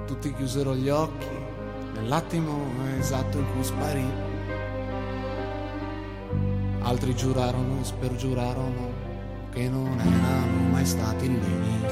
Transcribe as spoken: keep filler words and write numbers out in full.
Tutti chiusero gli occhi nell'attimo esatto in cui sparì. Altri giurarono e spergiurarono che non erano mai stati lì.